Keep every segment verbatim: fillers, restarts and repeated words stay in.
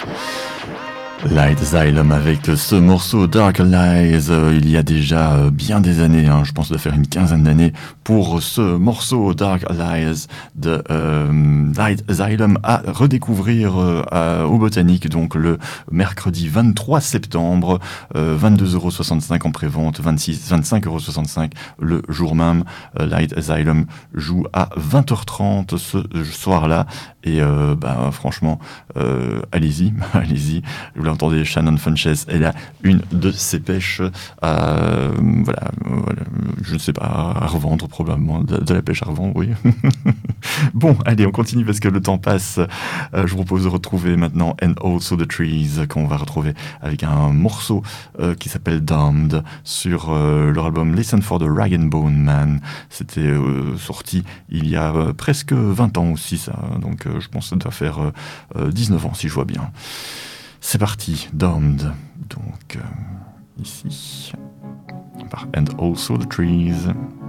Light Asylum avec ce morceau Dark Lies, euh, il y a déjà euh, bien des années, hein, je pense de faire une quinzaine d'années, pour ce morceau Dark Lies de euh, Light Asylum à redécouvrir euh, à, au Botanique, donc le mercredi vingt-trois septembre, euh, vingt-deux euros soixante-cinq en prévente, vingt-six, vingt-cinq euros soixante-cinq le jour même. euh, Light Asylum joue à vingt heures trente ce soir-là, et euh, bah, franchement, euh, allez-y, allez-y. Vous l'entendez, Shannon Funches, elle a une de ses pêches à, voilà, voilà, je ne sais pas, à revendre probablement, de, de la pêche à revendre, oui. Bon, allez, on continue parce que le temps passe. Euh, je vous propose de retrouver maintenant And Also the Trees, qu'on va retrouver avec un morceau euh, qui s'appelle Damned sur euh, leur album Listen for the Rag and Bone Man. C'était euh, sorti il y a euh, presque vingt ans aussi, ça. Donc euh, je pense que ça doit faire euh, euh, dix-neuf ans si je vois bien. C'est parti, Damned. Donc, euh, ici, par And Also the Trees.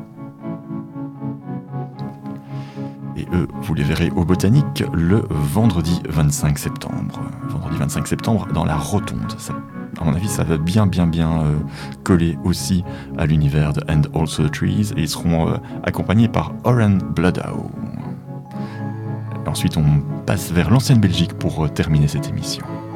Et eux, vous les verrez au Botanique le vendredi vingt-cinq septembre. Vendredi vingt-cinq septembre dans la Rotonde. Ça, à mon avis, ça va bien, bien, bien euh, coller aussi à l'univers de And Also the Trees. Et ils seront euh, accompagnés par Oren Bloodow. Et ensuite, on passe vers l'ancienne Belgique pour euh, terminer cette émission.